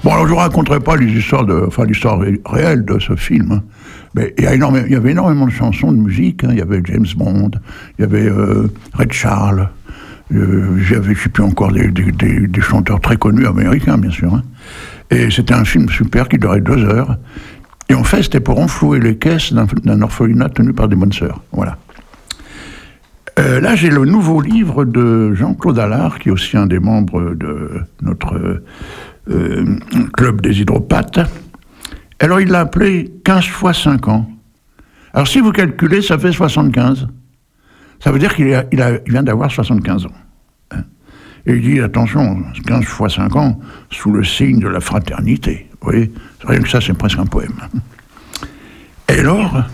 Bon, alors je ne raconterai pas l'histoire réelle de ce film, hein. Mais il y avait énormément de chansons, de musique, hein. Il y avait James Bond, il y avait Ray Charles, je ne sais plus encore des chanteurs très connus américains, bien sûr, hein. Et c'était un film super qui durait 2 heures. Et en fait, c'était pour renflouer les caisses d'un orphelinat tenu par des bonnes sœurs. Voilà. Là, j'ai le nouveau livre de Jean-Claude Allard, qui est aussi un des membres de notre club des hydropathes. Alors, il l'a appelé 15 fois 5 ans. Alors, si vous calculez, ça fait 75. Ça veut dire qu'il vient d'avoir 75 ans. Hein. Et il dit, attention, 15 fois 5 ans, sous le signe de la fraternité. Vous voyez, rien que ça, c'est presque un poème. Et alors,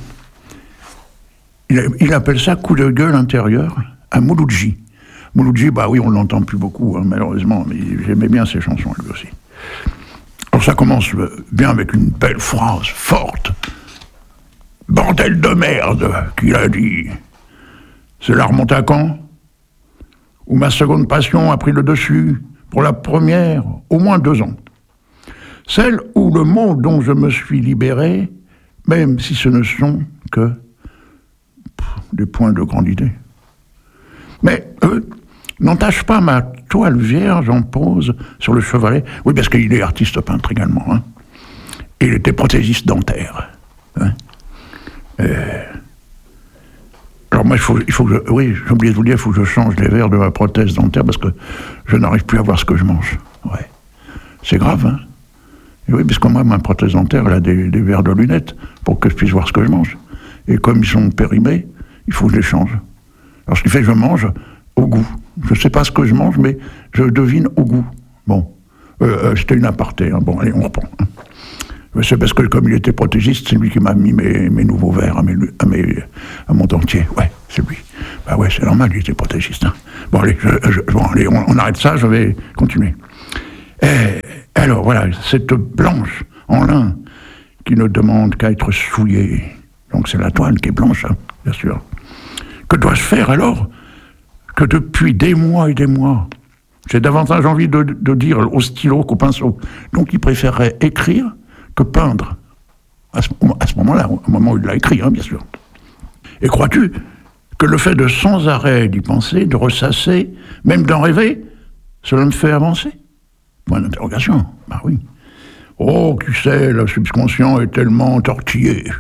il appelle ça coup de gueule intérieur à Mouloudji. Mouloudji, bah oui, on ne l'entend plus beaucoup, hein, malheureusement, mais j'aimais bien ses chansons, lui aussi. Alors ça commence bien avec une belle phrase forte. « Bordel de merde !» qu'il a dit. Cela remonte à quand ? Où ma seconde passion a pris le dessus, pour la première, au moins 2 ans. Celle où le mot dont je me suis libéré, même si ce ne sont que des points de grande idée. Mais n'entache pas ma toile vierge en pose sur le chevalet. Oui, parce qu'il est artiste peintre également. Hein. Et il était prothésiste dentaire. Hein. Alors moi, j'ai oublié de vous dire, il faut que je change les verres de ma prothèse dentaire parce que je n'arrive plus à voir ce que je mange. Ouais. C'est grave, hein. Et oui, parce que moi, ma prothèse dentaire, elle a des verres de lunettes pour que je puisse voir ce que je mange. Et comme ils sont périmés, il faut que je les change. Alors ce qui fait que je mange au goût. Je ne sais pas ce que je mange, mais je devine au goût. Bon, c'était une aparté. Hein. Bon, allez, on reprend. Hein. C'est parce que comme il était prothésiste, c'est lui qui m'a mis mes nouveaux verres à mon dentier. Ouais, c'est lui. Bah ouais, c'est normal, il était prothésiste. Hein. Bon, allez, on arrête ça, je vais continuer. Alors, voilà, cette blanche en lin qui ne demande qu'à être souillée. Donc c'est la toile qui est blanche, hein, bien sûr. Que dois-je faire alors que depuis des mois et des mois, j'ai davantage envie de dire au stylo qu'au pinceau. Donc il préférerait écrire que peindre. À ce moment-là, au moment où il l'a écrit, hein, bien sûr. Et crois-tu que le fait de sans arrêt d'y penser, de ressasser, même d'en rêver, cela me fait avancer ? Point d'interrogation. Bah oui. Oh, qui sait, le subconscient est tellement tortillé.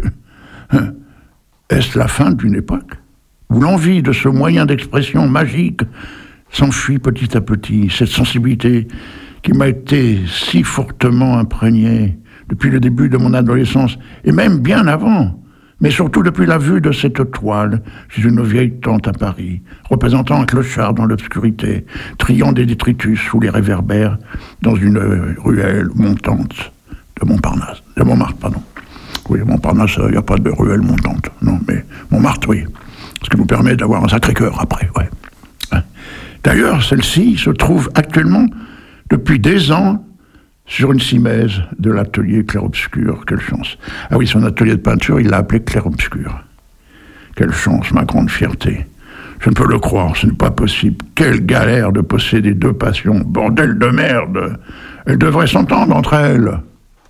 Est-ce la fin d'une époque où l'envie de ce moyen d'expression magique s'enfuit petit à petit, cette sensibilité qui m'a été si fortement imprégnée depuis le début de mon adolescence, et même bien avant, mais surtout depuis la vue de cette toile chez une vieille tante à Paris, représentant un clochard dans l'obscurité, triant des détritus sous les réverbères dans une ruelle montante de Montparnasse. De Montmartre, pardon. Oui, Montparnasse, il n'y a pas de ruelle montante. Non, mais Montmartre, oui. Ce qui nous permet d'avoir un sacré cœur après, ouais. D'ailleurs, celle-ci se trouve actuellement, depuis des ans, sur une simèse de l'atelier Clair-Obscur. Quelle chance. Ah oui, son atelier de peinture, il l'a appelé Clair-Obscur. Quelle chance, ma grande fierté. Je ne peux le croire, ce n'est pas possible. Quelle galère de posséder 2 passions. Bordel de merde. Elles devraient s'entendre entre elles.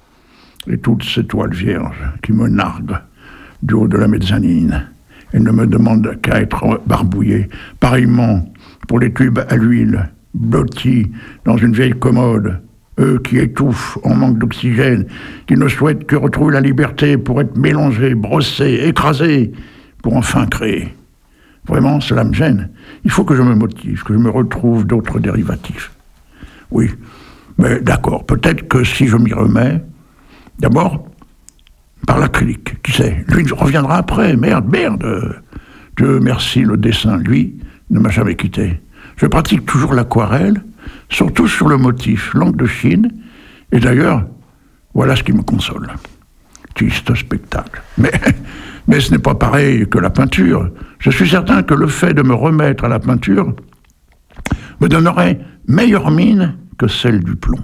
Et toutes ces toiles vierges qui me narguent du haut de la mezzanine. Elles ne me demandent qu'à être barbouillées. Pareillement, pour les tubes à l'huile, blottis dans une vieille commode, eux qui étouffent en manque d'oxygène, qui ne souhaitent que retrouver la liberté pour être mélangés, brossés, écrasés, pour enfin créer. Vraiment, cela me gêne. Il faut que je me motive, que je me retrouve d'autres dérivatifs. Oui, mais d'accord, peut-être que si je m'y remets, d'abord, par l'acrylique, qui sait, lui reviendra après, merde. Dieu merci, le dessin, lui, ne m'a jamais quitté. Je pratique toujours l'aquarelle, surtout sur le motif, l'encre de Chine, et d'ailleurs, voilà ce qui me console. Triste spectacle. Mais ce n'est pas pareil que la peinture. Je suis certain que le fait de me remettre à la peinture me donnerait meilleure mine que celle du plomb.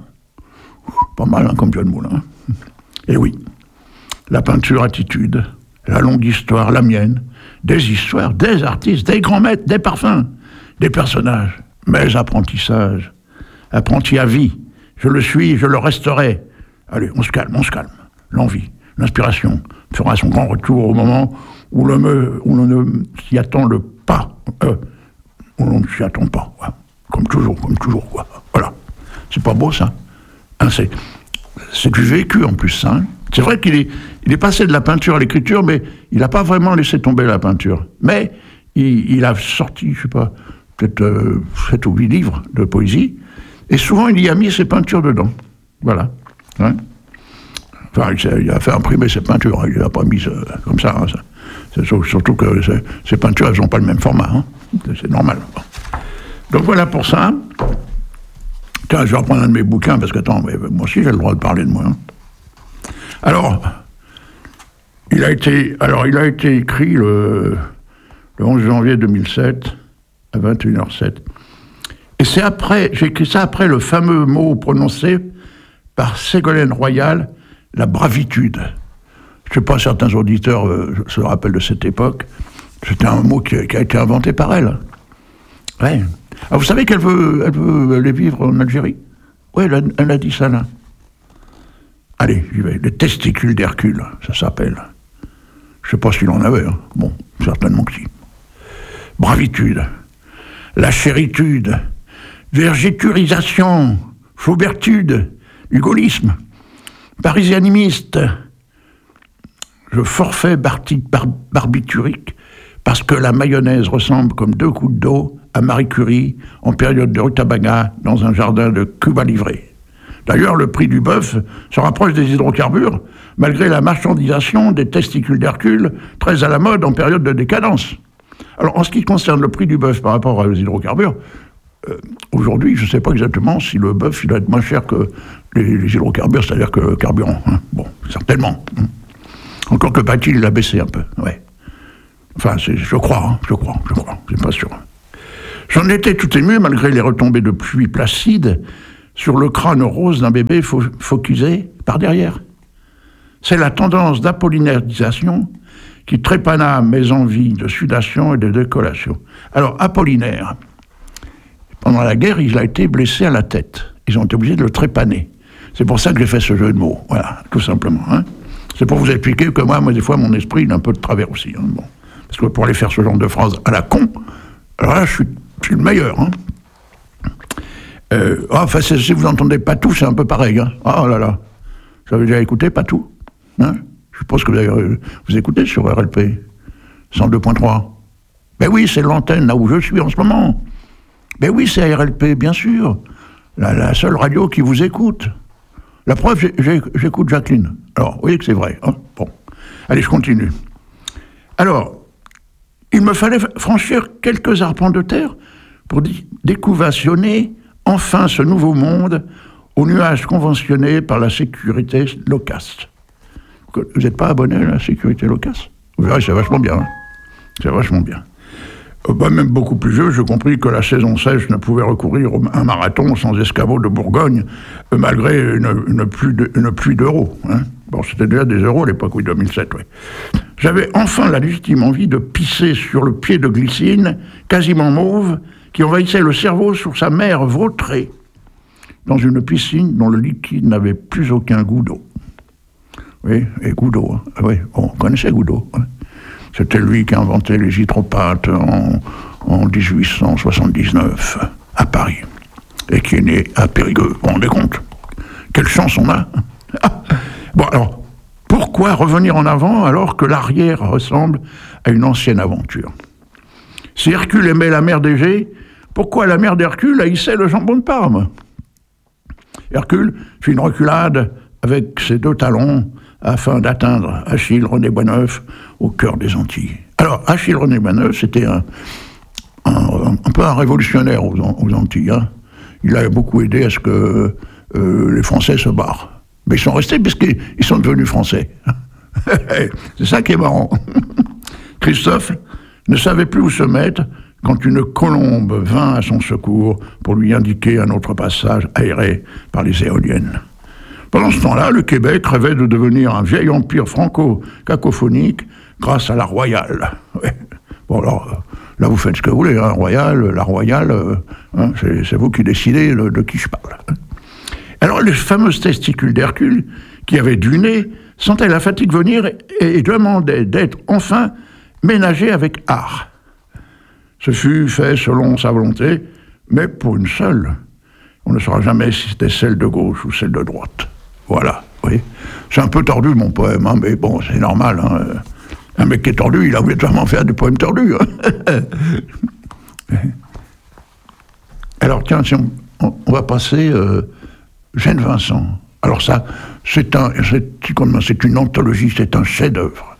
Pas mal, hein, comme John Moulin. Et oui, la peinture attitude, la longue histoire, la mienne, des histoires, des artistes, des grands maîtres, des parfums, des personnages, mes apprentissages, apprentis à vie, je le suis, je le resterai. Allez, on se calme. L'envie, l'inspiration fera son grand retour au moment où l'on ne s'y attend pas. Où l'on ne s'y attend pas. Ouais. Comme toujours, quoi. Voilà. C'est pas beau, ça. Hein, c'est du vécu, en plus, ça. Hein. C'est vrai qu'il est passé de la peinture à l'écriture, mais il n'a pas vraiment laissé tomber la peinture. Mais il a sorti, je sais pas, peut-être 7 ou 8 livres de poésie, et souvent il y a mis ses peintures dedans. Voilà. Hein. Enfin, il a fait imprimer ses peintures, il n'a pas mis comme ça. Hein, c'est surtout que ces peintures, elles n'ont pas le même format. Hein. C'est normal. Donc voilà pour ça. Tiens, je vais reprendre un de mes bouquins, parce que, attends, moi aussi j'ai le droit de parler de moi. Hein. Alors, il a été écrit le 11 janvier 2007, à 21h07. Et j'ai écrit ça après le fameux mot prononcé par Ségolène Royal, la bravitude. Je ne sais pas, certains auditeurs se rappellent de cette époque. C'était un mot qui a été inventé par elle. Ouais. Alors vous savez qu'elle veut aller vivre en Algérie? Oui, elle a dit ça là. Allez, j'y vais. Les testicules d'Hercule, ça s'appelle. Je ne sais pas s'il en avait. Hein. Bon, certainement que si. Bravitude, la chéritude, vergéturisation, faubertude, du gaullisme, parisianimiste, le forfait barbiturique, parce que la mayonnaise ressemble comme 2 gouttes d'eau à Marie Curie en période de rutabaga dans un jardin de Cuba livré. D'ailleurs, le prix du bœuf se rapproche des hydrocarbures, malgré la marchandisation des testicules d'Hercule, très à la mode en période de décadence. Alors, en ce qui concerne le prix du bœuf par rapport aux hydrocarbures, aujourd'hui, je ne sais pas exactement si le bœuf il doit être moins cher que les hydrocarbures, c'est-à-dire que le carburant. Hein. Bon, certainement. Hein. Encore que Patil l'a baissé un peu, ouais. Enfin, je crois, c'est pas sûr. J'en étais tout ému, malgré les retombées de pluie placide, sur le crâne rose d'un bébé focusé par derrière. C'est la tendance d'apollinarisation qui trépana mes envies de sudation et de décollation. Alors, Apollinaire, pendant la guerre, il a été blessé à la tête. Ils ont été obligés de le trépaner. C'est pour ça que j'ai fait ce jeu de mots, voilà, tout simplement. Hein. C'est pour vous expliquer que moi, des fois, mon esprit, il a un peu de travers aussi. Hein, bon. Parce que pour aller faire ce genre de phrase à la con, alors là, je suis le meilleur. Hein. Enfin, si vous entendez Patou, c'est un peu pareil. Hein. Oh là là. Vous avez déjà écouté Patou? Hein? Je suppose que vous écoutez sur RLP 102.3. Ben oui, c'est l'antenne là où je suis en ce moment. Ben oui, c'est RLP, bien sûr. La seule radio qui vous écoute. La preuve, j'écoute Jacqueline. Alors, vous voyez que c'est vrai. Hein? Bon. Allez, je continue. Alors, il me fallait franchir quelques arpents de terre pour découvationner enfin ce nouveau monde aux nuages conventionnés par la sécurité locaste. Vous n'êtes pas abonné à la sécurité locaste? Vous verrez, c'est vachement bien. Hein. C'est vachement bien. Même beaucoup plus vieux, j'ai compris que la saison sèche ne pouvait recourir à un marathon sans escabeau de Bourgogne, malgré une pluie d'euros. Hein. Bon, c'était déjà des euros à l'époque, oui, 2007, oui. J'avais enfin la légitime envie de pisser sur le pied de glycine, quasiment mauve, qui envahissait le cerveau sur sa mère vautrée, dans une piscine dont le liquide n'avait plus aucun goût d'eau. Oui, et goût d'eau. Hein. Oui, on connaissait goût d'eau. Hein. C'était lui qui a inventé les hydropathes en 1879, à Paris, et qui est né à Périgueux. Vous vous rendez compte? Quelle chance on a. Bon, alors, pourquoi revenir en avant alors que l'arrière ressemble à une ancienne aventure? Si Hercule aimait la mer d'Égée, pourquoi la mère d'Hercule haïssait le jambon de Parme? Hercule fit une reculade avec ses 2 talons afin d'atteindre Achille René Boisneuf au cœur des Antilles. Alors, Achille René Boisneuf, c'était un peu un révolutionnaire aux Antilles. Hein. Il a beaucoup aidé à ce que les Français se barrent. Mais ils sont restés parce qu'ils sont devenus Français. C'est ça qui est marrant. Christophe ne savait plus où se mettre quand une colombe vint à son secours pour lui indiquer un autre passage aéré par les éoliennes. Pendant ce temps-là, le Québec rêvait de devenir un vieil empire franco-cacophonique grâce à la Royale. Ouais. Bon, alors, là, vous faites ce que vous voulez, hein, la Royale, hein, c'est vous qui décidez de qui je parle. Alors, les fameuses testicules d'Hercule, qui avaient du nez, sentaient la fatigue venir et demandaient d'être enfin ménagées avec art. Ce fut fait selon sa volonté, mais pour une seule. On ne saura jamais si c'était celle de gauche ou celle de droite. Voilà, oui. C'est un peu tordu, mon poème, hein, mais bon, c'est normal. Hein. Un mec qui est tordu, il a obligatoirement faire du poème tordu. Hein. Alors, tiens, si on va passer Gênes Vincent. Alors ça, c'est une anthologie, c'est un chef-d'œuvre.